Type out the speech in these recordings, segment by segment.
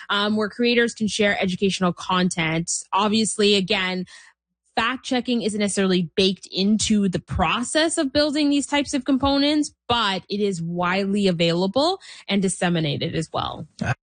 where creators can share educational content. Obviously, again, fact checking isn't necessarily baked into the process of building these types of components, but it is widely available and disseminated as well.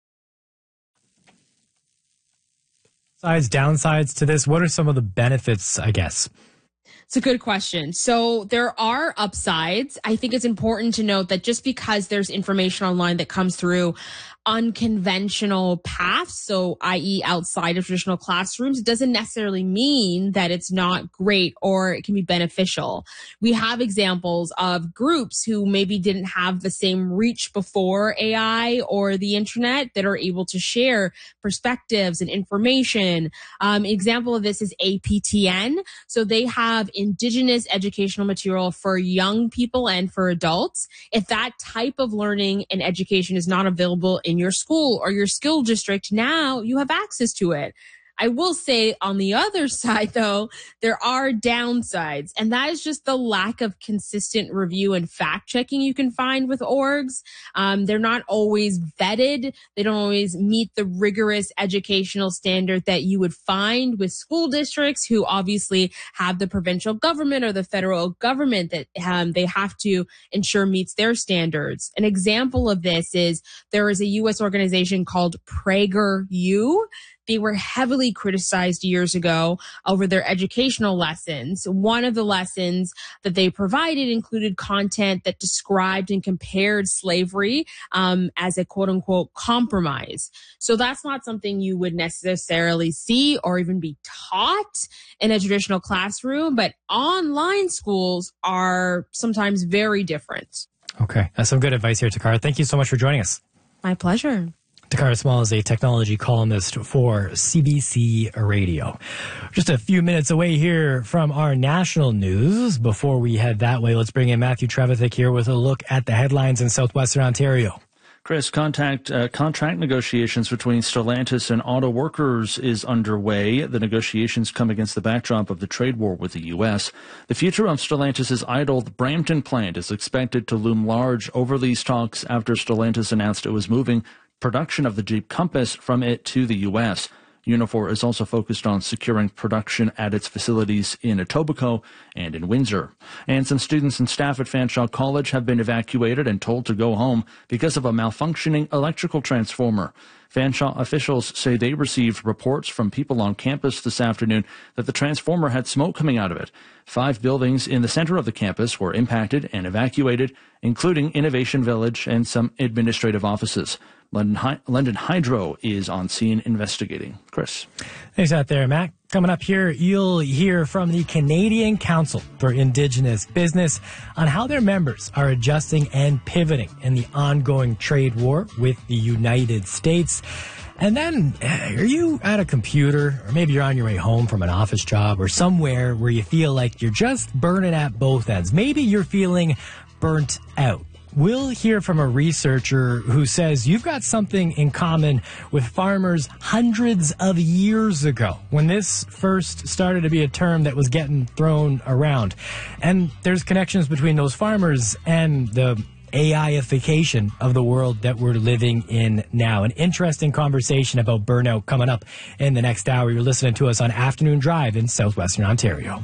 Downsides to this, what are some of the benefits, I guess? It's a good question. So there are upsides. I think it's important to note that just because there's information online that comes through unconventional paths, so i.e. outside of traditional classrooms, it doesn't necessarily mean that it's not great or it can be beneficial. We have examples of groups who maybe didn't have the same reach before AI or the internet that are able to share perspectives and information. Example of this is APTN. So they have Indigenous educational material for young people and for adults. If that type of learning and education is not available in your school or your skill district, now you have access to it. I will say on the other side, though, there are downsides, and that is just the lack of consistent review and fact checking you can find with orgs. They're not always vetted. They don't always meet the rigorous educational standard that you would find with school districts who obviously have the provincial government or the federal government that they have to ensure meets their standards. An example of this is there is a U.S. organization called PragerU. They were heavily criticized years ago over their educational lessons. One of the lessons that they provided included content that described and compared slavery as a quote unquote compromise. So that's not something you would necessarily see or even be taught in a traditional classroom, but online schools are sometimes very different. Okay, that's some good advice here, Takara. Thank you so much for joining us. My pleasure. Takara Small is a technology columnist for CBC Radio. Just a few minutes away here from our national news. Before we head that way, let's bring in Matthew Trevithick here with a look at the headlines in southwestern Ontario. Chris, contract negotiations between Stellantis and auto workers is underway. The negotiations come against the backdrop of the trade war with the U.S. The future of Stellantis' idled Brampton plant is expected to loom large over these talks after Stellantis announced it was moving production of the Jeep Compass from it to the U.S. Unifor is also focused on securing production at its facilities in Etobicoke and in Windsor. And some students and staff at Fanshawe College have been evacuated and told to go home because of a malfunctioning electrical transformer. Fanshawe officials say they received reports from people on campus this afternoon that the transformer had smoke coming out of it. 5 buildings in the center of the campus were impacted and evacuated, including Innovation Village and some administrative offices. London Hydro is on scene investigating. Chris. Thanks out there, Matt. Coming up here, you'll hear from the Canadian Council for Indigenous Business on how their members are adjusting and pivoting in the ongoing trade war with the United States. And then, are you at a computer, or maybe you're on your way home from an office job or somewhere where you feel like you're just burning at both ends? Maybe you're feeling burnt out. We'll hear from a researcher who says you've got something in common with farmers hundreds of years ago when this first started to be a term that was getting thrown around. And there's connections between those farmers and the AI-ification of the world that we're living in now. An interesting conversation about burnout coming up in the next hour. You're listening to us on Afternoon Drive in southwestern Ontario.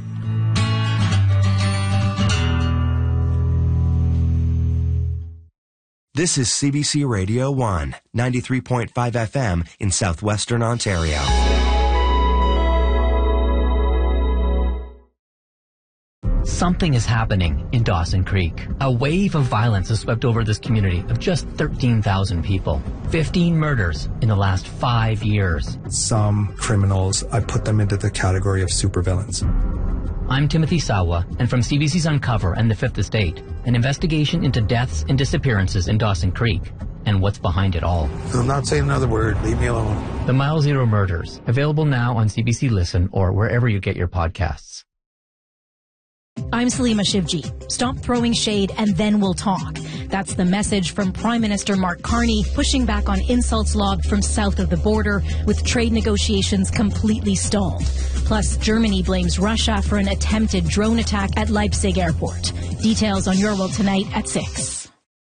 This is CBC Radio 1, 93.5 FM in southwestern Ontario. Something is happening in Dawson Creek. A wave of violence has swept over this community of just 13,000 people. 15 murders in the last 5 years. Some criminals, I put them into the category of supervillains. I'm Timothy Sawa, and from CBC's Uncover and The Fifth Estate, an investigation into deaths and disappearances in Dawson Creek, and what's behind it all. I'm not saying another word. Leave me alone. The Mile Zero Murders, available now on CBC Listen or wherever you get your podcasts. I'm Salima Shivji. Stop throwing shade and then we'll talk. That's the message from Prime Minister Mark Carney, pushing back on insults lobbed from south of the border, with trade negotiations completely stalled. Plus, Germany blames Russia for an attempted drone attack at Leipzig airport. Details on Your World Tonight at 6.